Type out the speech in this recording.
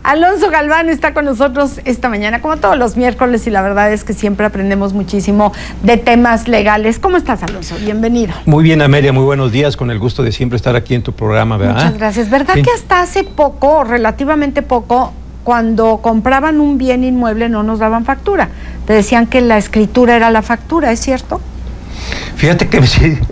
Alonso Galván está con nosotros esta mañana, como todos los miércoles, y la verdad es que siempre aprendemos muchísimo de temas legales. ¿Cómo estás, Alonso? Bienvenido. Muy bien, Amelia, muy buenos días, con el gusto de siempre estar aquí en tu programa, ¿verdad? Muchas gracias. ¿Verdad que hasta hace poco, relativamente poco, cuando compraban un bien inmueble no nos daban factura? Te decían que la escritura era la factura, ¿es cierto? Fíjate que sí,